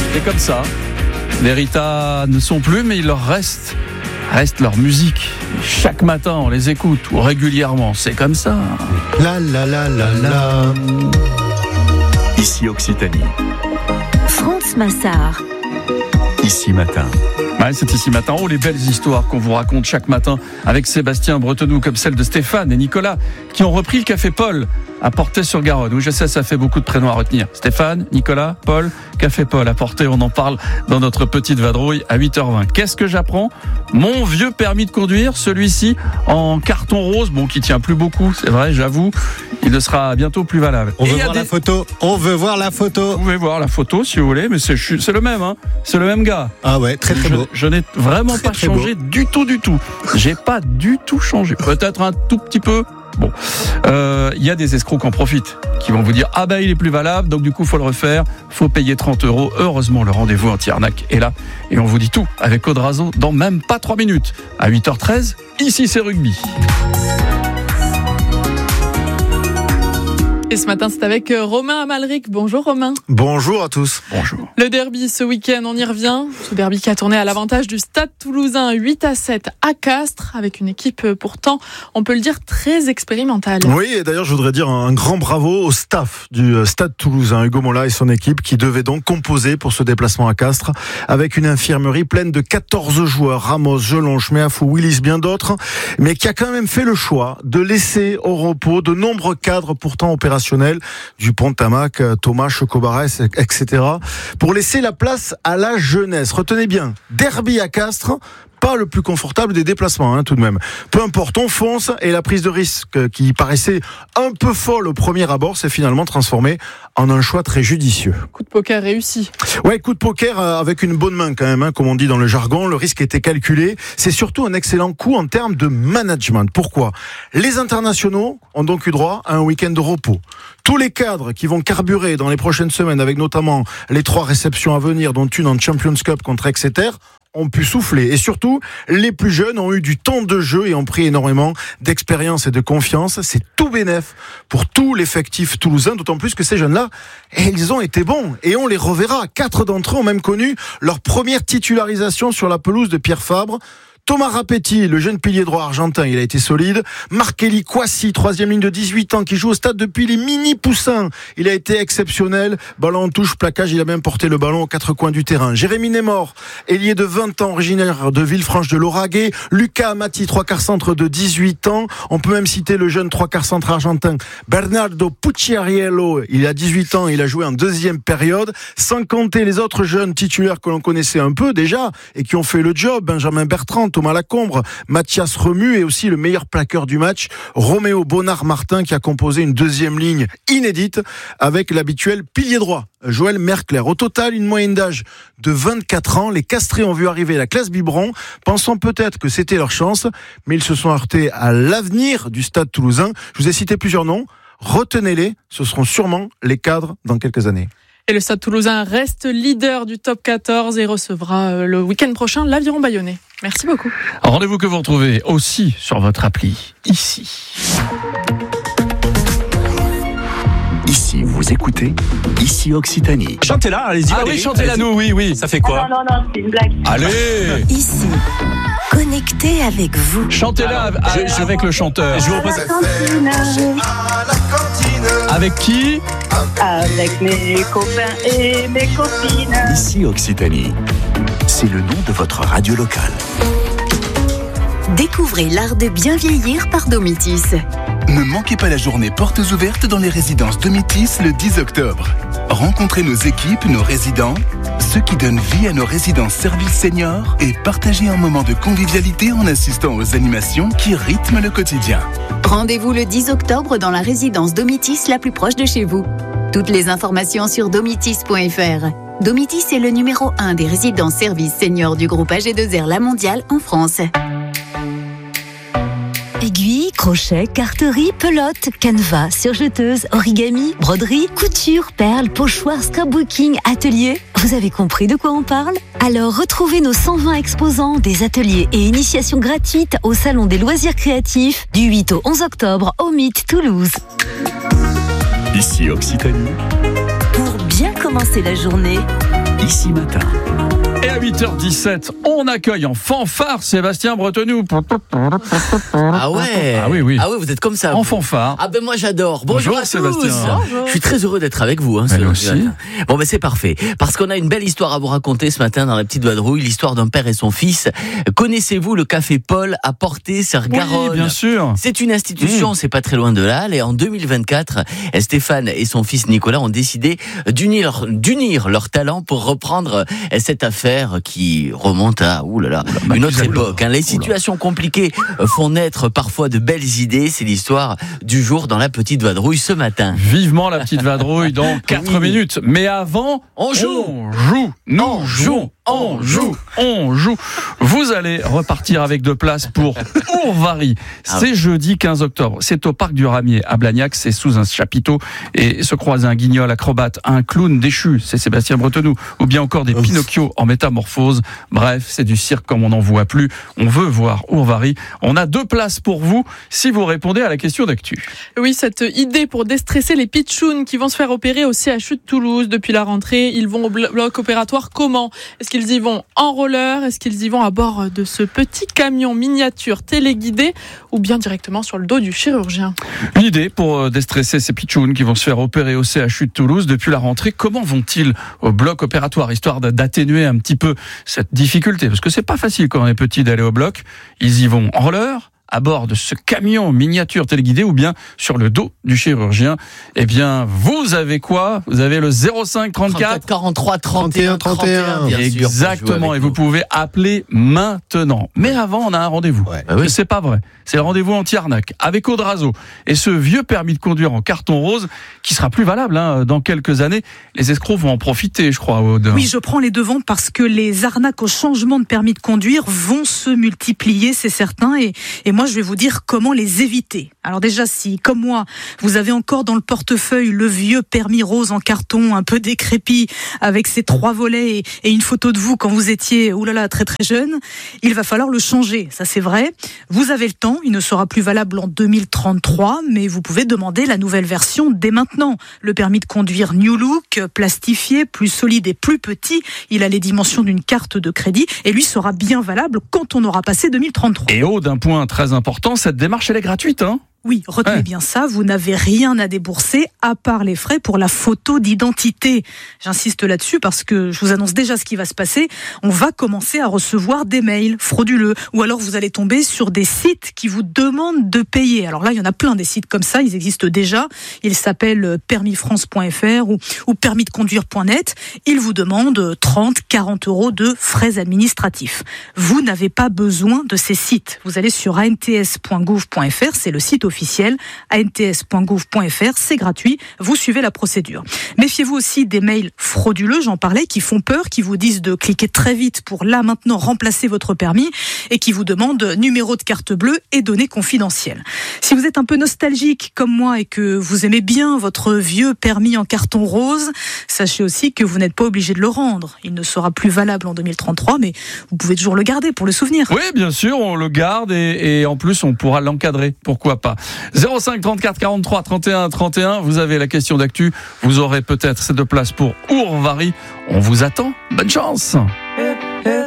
C'est comme ça. Les Rita ne sont plus, mais il leur reste leur musique. Chaque matin, on les écoute, ou régulièrement. C'est comme ça. La la la la la. Ici Occitanie. France Massard. Ici Matin. Ouais, c'est Ici Matin. Oh, les belles histoires qu'on vous raconte chaque matin avec Sébastien Bretenoux, comme celle de Stéphane et Nicolas, qui ont repris le Café Paul à Portet-sur-Garonne. Oui, je sais, ça fait beaucoup de prénoms à retenir. Stéphane, Nicolas, Paul, Café Paul à Portet. On en parle dans notre petite vadrouille à 8h20. Qu'est-ce que j'apprends ? Mon vieux permis de conduire, celui-ci en carton rose, bon, qui tient plus beaucoup, c'est vrai, j'avoue. Il ne sera bientôt plus valable. On veut voir la photo. On veut voir la photo. Vous pouvez voir la photo si vous voulez, mais c'est le même, hein. C'est le même gars. Ah ouais, très très beau. Je n'ai vraiment pas changé du tout. J'ai pas du tout changé. Peut-être un tout petit peu. Bon, y a des escrocs qui en profitent, qui vont vous dire ah ben il est plus valable, donc du coup faut le refaire, faut payer 30 €. Heureusement le rendez-vous anti-arnaque est là et on vous dit tout avec Aude Razo dans même pas 3 minutes. À 8h13, ici c'est rugby. Et ce matin, c'est avec Romain Amalric. Bonjour Romain. Bonjour à tous. Bonjour. Le derby ce week-end, on y revient. Ce derby qui a tourné à l'avantage du Stade Toulousain, 8-7 à Castres, avec une équipe pourtant, on peut le dire, très expérimentale. Oui, et d'ailleurs je voudrais dire un grand bravo au staff du Stade Toulousain, Hugo Mola et son équipe, qui devaient donc composer pour ce déplacement à Castres, avec une infirmerie pleine de 14 joueurs, Ramos, Jelonche, Meafou, Willis, bien d'autres, mais qui a quand même fait le choix de laisser au repos de nombreux cadres pourtant opérationnels, Dupont, Tamac, Thomas, Chocobarès, etc., pour laisser la place à la jeunesse. Retenez bien, derby à Castres, pas le plus confortable des déplacements, tout de même. Peu importe, on fonce et la prise de risque qui paraissait un peu folle au premier abord s'est finalement transformée en un choix très judicieux. Coup de poker réussi. Ouais, coup de poker avec une bonne main quand même, comme on dit dans le jargon. Le risque était calculé. C'est surtout un excellent coup en termes de management. Pourquoi ? Les internationaux ont donc eu droit à un week-end de repos. Tous les cadres qui vont carburer dans les prochaines semaines, avec notamment les 3 réceptions à venir, dont une en Champions Cup contre Exeter, ont pu souffler. Et surtout, les plus jeunes ont eu du temps de jeu et ont pris énormément d'expérience et de confiance. C'est tout bénef pour tout l'effectif toulousain, d'autant plus que ces jeunes-là, ils ont été bons. Et on les reverra. 4 d'entre eux ont même connu leur première titularisation sur la pelouse de Pierre Fabre. Thomas Rapetti, le jeune pilier droit argentin, il a été solide. Markelly Kouassi, 3e ligne de 18 ans, qui joue au stade depuis les mini-poussins. Il a été exceptionnel. Ballon en touche, plaquage, il a même porté le ballon aux 4 coins du terrain. Jérémy Némor, ailier de 20 ans, originaire de Villefranche de Lauragais. Lucas Amati, 3/4 centre de 18 ans. On peut même citer le jeune 3/4 centre argentin, Bernardo Pucciariello. Il a 18 ans, il a joué en 2e période. Sans compter les autres jeunes titulaires que l'on connaissait un peu déjà et qui ont fait le job. Benjamin Bertrand, Thomas Lacombre, Mathias Remu et aussi le meilleur plaqueur du match, Roméo Bonnard-Martin, qui a composé une 2e ligne inédite avec l'habituel pilier droit, Joël Mercler. Au total, une moyenne d'âge de 24 ans. Les Castrés ont vu arriver la classe biberon, pensant peut-être que c'était leur chance, mais ils se sont heurtés à l'avenir du Stade Toulousain. Je vous ai cité plusieurs noms. Retenez-les, ce seront sûrement les cadres dans quelques années. Et le Stade Toulousain reste leader du top 14 et recevra le week-end prochain l'Aviron Bayonnais. Merci beaucoup. Rendez-vous que vous retrouvez aussi sur votre appli, ici. Ici, vous écoutez Ici Occitanie. Chantez-la, allez-y. Ah oui, chantez-la nous, oui. Ça fait quoi ? Non, c'est une blague. Allez, Ici, connecté avec vous. chantez-la avec le chanteur. Je vous représente. Avec qui ? Avec mes copains et mes copines. Ici Occitanie. C'est le nom de votre radio locale. Découvrez l'art de bien vieillir par Domitis. Ne manquez pas la journée portes ouvertes dans les résidences Domitis le 10 octobre. Rencontrez nos équipes, nos résidents, ceux qui donnent vie à nos résidences services seniors et partagez un moment de convivialité en assistant aux animations qui rythment le quotidien. Rendez-vous le 10 octobre dans la résidence Domitis la plus proche de chez vous. Toutes les informations sur domitis.fr. Domitis est le numéro 1 des résidences services seniors du groupe AG2R La Mondiale en France. Aiguilles, crochets, carterie, pelote, canevas, surjeteuse, origami, broderie, couture, perles, pochoirs, scrapbooking, atelier. Vous avez compris de quoi on parle ? Alors retrouvez nos 120 exposants, des ateliers et initiations gratuites au Salon des loisirs créatifs du 8 au 11 octobre au Mythe Toulouse. Ici Occitanie. Pour bien commencer la journée, Ici Matin. Et à 8h17, on accueille en fanfare Sébastien Bretenoux. Ah ouais. Ah oui. Ah ouais, vous êtes comme ça. En vous. fanfare. Ah ben moi j'adore. Bonjour à tous. Sébastien. Bonjour. Je suis très heureux d'être avec vous. Elle aussi. Matin. Bon ben c'est parfait. Parce qu'on a une belle histoire à vous raconter ce matin dans la petite vadrouille, l'histoire d'un père et son fils. Connaissez-vous le café Paul à Portet-sur-Garonne? Oui, bien sûr. C'est une institution, c'est pas très loin de là. Et en 2024, Stéphane et son fils Nicolas ont décidé d'unir leurs talents pour reprendre cette affaire qui remonte à une autre époque. Les situations compliquées font naître parfois de belles idées. C'est l'histoire du jour dans la petite vadrouille ce matin. Vivement la petite vadrouille dans 4 minutes. Mais avant, on joue. Nous jouons. On joue. Vous allez repartir avec 2 places pour Ourvari. C'est jeudi 15 octobre. C'est au Parc du Ramier à Blagnac. C'est sous un chapiteau. Et se croisent un guignol acrobate, un clown déchu. C'est Sébastien Bretenoux. Ou bien encore des Pinocchio en métamorphose. Bref, c'est du cirque comme on n'en voit plus. On veut voir Ourvari. On a 2 places pour vous si vous répondez à la question d'actu. Oui, cette idée pour déstresser les pitchouns qui vont se faire opérer au CHU de Toulouse depuis la rentrée. Ils vont au bloc opératoire comment? Est-ce qu'ils y vont en roller? Est-ce qu'ils y vont à bord de ce petit camion miniature téléguidé ou bien directement sur le dos du chirurgien? Une idée pour déstresser ces pitchouns qui vont se faire opérer au CHU de Toulouse depuis la rentrée. Comment vont-ils au bloc opératoire, histoire d'atténuer un petit peu cette difficulté? Parce que c'est pas facile quand on est petit d'aller au bloc. Ils y vont en roller, à bord de ce camion miniature téléguidé ou bien sur le dos du chirurgien. Eh bien, vous avez quoi? Vous avez le 05 34 43 31 31. Bien sûr, exactement, et vous pouvez appeler maintenant. Mais avant, on a un rendez-vous. Oui. C'est pas vrai. C'est le rendez-vous anti-arnaque avec Audrazo et ce vieux permis de conduire en carton rose qui sera plus valable dans quelques années. Les escrocs vont en profiter, je crois, Aude. Oui, je prends les devants parce que les arnaques au changement de permis de conduire vont se multiplier, c'est certain. Et moi, je vais vous dire comment les éviter. Alors déjà, si, comme moi, vous avez encore dans le portefeuille le vieux permis rose en carton, un peu décrépit, avec ses 3 volets et une photo de vous quand vous étiez, très très jeune, il va falloir le changer. Ça, c'est vrai. Vous avez le temps. Il ne sera plus valable en 2033, mais vous pouvez demander la nouvelle version dès maintenant. Le permis de conduire New Look, plastifié, plus solide et plus petit. Il a les dimensions d'une carte de crédit et lui sera bien valable quand on aura passé 2033. Et d'un point très important, cette démarche, elle est gratuite, Oui, retenez bien ça, vous n'avez rien à débourser à part les frais pour la photo d'identité. J'insiste là-dessus parce que je vous annonce déjà ce qui va se passer. On va commencer à recevoir des mails frauduleux ou alors vous allez tomber sur des sites qui vous demandent de payer. Alors là, il y en a plein des sites comme ça, ils existent déjà. Ils s'appellent permisfrance.fr ou permisdeconduire.net. Ils vous demandent 30, 40 € de frais administratifs. Vous n'avez pas besoin de ces sites. Vous allez sur ants.gouv.fr, c'est le site officiel, ants.gouv.fr, c'est gratuit, vous suivez la procédure. Méfiez-vous aussi des mails frauduleux, j'en parlais, qui font peur, qui vous disent de cliquer très vite pour là maintenant remplacer votre permis et qui vous demandent numéro de carte bleue et données confidentielles. Si vous êtes un peu nostalgique comme moi et que vous aimez bien votre vieux permis en carton rose, sachez aussi que vous n'êtes pas obligé de le rendre. Il ne sera plus valable en 2033, mais vous pouvez toujours le garder pour le souvenir. Oui, bien sûr, on le garde et en plus on pourra l'encadrer, pourquoi pas. 05 34 43 31 31, vous avez la question d'actu, vous aurez peut-être ces 2 places pour Ourvari. On vous attend, bonne chance.